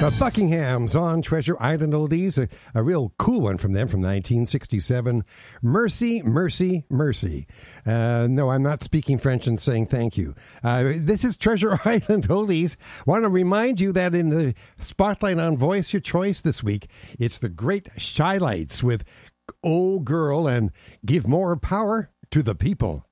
The Buckingham's on Treasure Island Oldies, a real cool one from them from 1967. Mercy, Mercy, Mercy. No, I'm not speaking French and saying thank you. This is Treasure Island Oldies. Want to remind you that in the spotlight on Voice Your Choice this week, it's the great Shy Lights with Oh Girl and Give More Power to the People.